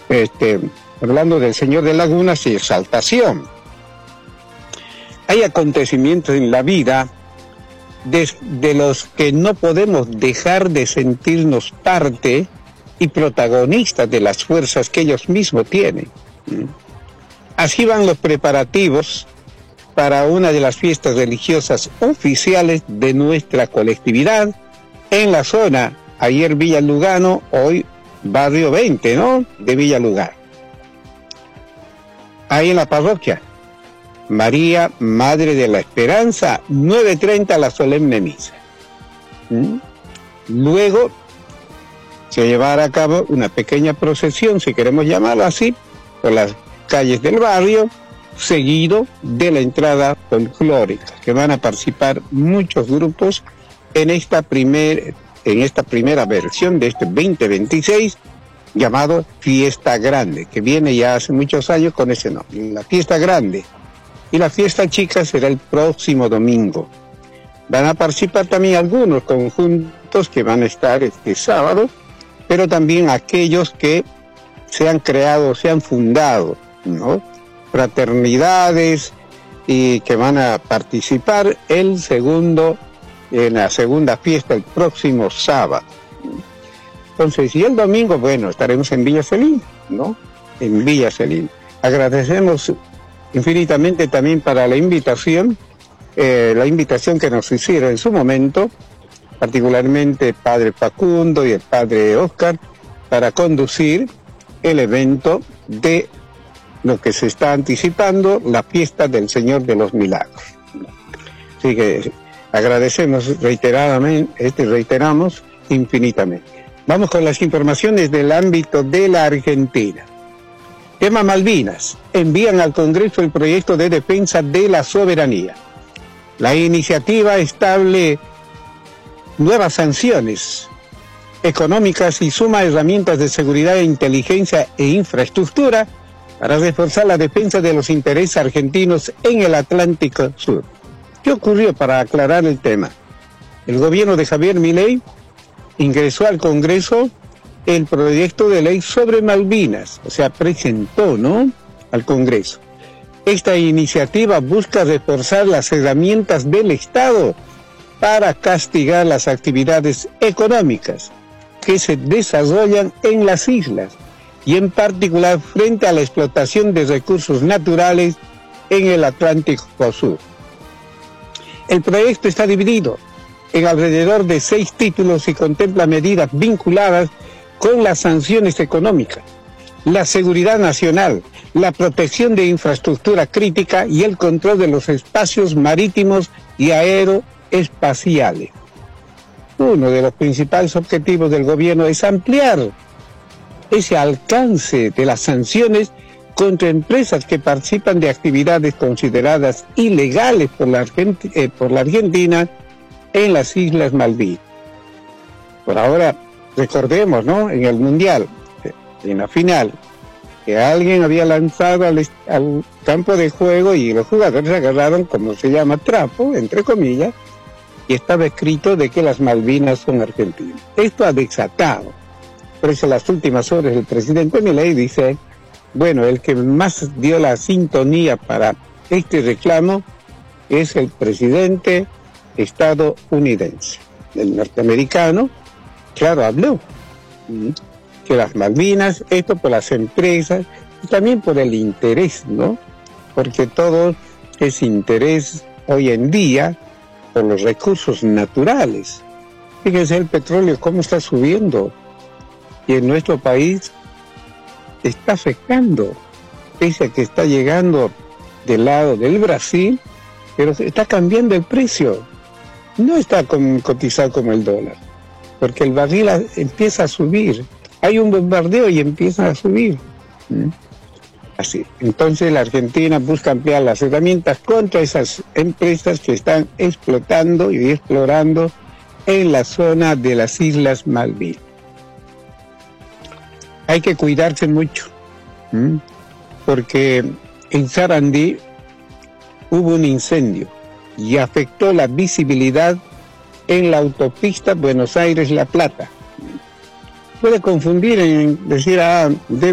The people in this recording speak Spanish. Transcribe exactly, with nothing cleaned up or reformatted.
este, hablando del Señor de Lagunas y exaltación. Hay acontecimientos en la vida de, de los que no podemos dejar de sentirnos parte y protagonistas de las fuerzas que ellos mismos tienen. Así van los preparativos para una de las fiestas religiosas oficiales de nuestra colectividad en la zona, ayer Villa Lugano, hoy Barrio veinte, ¿no?, de Villa Lugano. Ahí en la parroquia, María, Madre de la Esperanza, nueve treinta la solemne misa. ¿Mm? Luego se llevará a cabo una pequeña procesión, si queremos llamarlo así, por las calles del barrio, seguido de la entrada folclórica, que van a participar muchos grupos en esta, primer, en esta primera versión de este veinte veintiséis, llamado Fiesta Grande, que viene ya hace muchos años con ese nombre, la Fiesta Grande. Y la Fiesta Chica será el próximo domingo. Van a participar también algunos conjuntos que van a estar este sábado, pero también aquellos que se han creado, se han fundado, ¿no?, fraternidades, y que van a participar el segundo, en la segunda fiesta el próximo sábado. Entonces, y el domingo, bueno, estaremos en Villa Celín, ¿no? En Villa Celín. Agradecemos infinitamente también para la invitación, eh, la invitación que nos hicieron en su momento, particularmente el padre Facundo y el padre Oscar, para conducir el evento de lo que se está anticipando, la fiesta del Señor de los Milagros. Así que agradecemos reiteradamente, este reiteramos infinitamente. Vamos con las informaciones del ámbito de la Argentina. Tema Malvinas. Envían al Congreso el proyecto de defensa de la soberanía. La iniciativa establece nuevas sanciones económicas y suma herramientas de seguridad, inteligencia e infraestructura para reforzar la defensa de los intereses argentinos en el Atlántico Sur. ¿Qué ocurrió? Para aclarar el tema, el gobierno de Javier Milei ingresó al Congreso el proyecto de ley sobre Malvinas, o sea, presentó, ¿no?, al Congreso. Esta iniciativa busca reforzar las herramientas del Estado para castigar las actividades económicas que se desarrollan en las islas, y en particular frente a la explotación de recursos naturales en el Atlántico Sur. El proyecto está dividido en alrededor de seis títulos y contempla medidas vinculadas con las sanciones económicas, la seguridad nacional, la protección de infraestructura crítica y el control de los espacios marítimos y aeroespaciales. Uno de los principales objetivos del gobierno es ampliar ese alcance de las sanciones contra empresas que participan de actividades consideradas ilegales por la, Argenti- eh, por la Argentina en las Islas Malvinas. Por ahora, recordemos, ¿no?, en el Mundial, en la final, que alguien había lanzado al, al campo de juego y los jugadores agarraron, como se llama, trapo, entre comillas, y estaba escrito de que las Malvinas son argentinas. Esto ha desatado. Por eso en las últimas horas el presidente Milei dice, bueno, el que más dio la sintonía para este reclamo es el presidente estadounidense. El norteamericano, claro, habló que las Malvinas, esto por las empresas y también por el interés, ¿no? Porque todo es interés hoy en día por los recursos naturales. Fíjense el petróleo cómo está subiendo y en nuestro país está afectando, pese a que está llegando del lado del Brasil, pero está cambiando el precio, no está cotizado como el dólar, porque el barril empieza a subir, hay un bombardeo y empieza a subir. ¿Mm? Así, entonces la Argentina busca ampliar las herramientas contra esas empresas que están explotando y explorando en la zona de las Islas Malvinas. Hay que cuidarse mucho, ¿m? porque en Sarandí hubo un incendio y afectó la visibilidad en la autopista Buenos Aires-La Plata. Puede confundir en decir, ah, debe